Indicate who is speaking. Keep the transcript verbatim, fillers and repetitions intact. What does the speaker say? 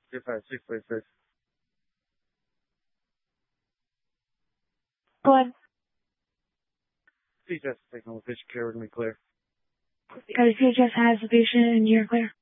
Speaker 1: Two five six five six.
Speaker 2: Go ahead.
Speaker 1: C H S signal, patient care, we're going to be clear.
Speaker 2: Got a C H S has the patient and you're clear.